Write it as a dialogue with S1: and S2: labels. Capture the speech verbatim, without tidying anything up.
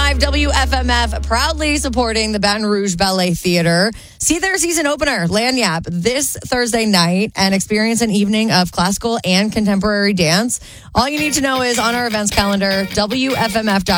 S1: five W F M F, proudly supporting the Baton Rouge Ballet Theater. See their season opener, Lagniappe, this Thursday night and experience an evening of classical and contemporary dance. All you need to know is on our events calendar, W F M F dot com.